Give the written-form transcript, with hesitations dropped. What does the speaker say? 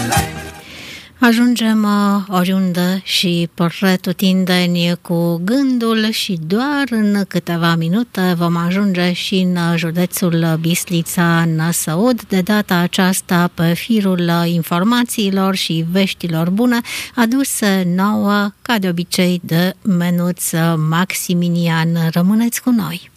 Ajungem oriunde și pretutindeni cu gândul și doar în câteva minute vom ajunge și în județul Bistrița-Năsăud, de data aceasta pe firul informațiilor și veștilor bune aduse nouă, ca de obicei, de Menuț Maximinian. Rămâneți cu noi!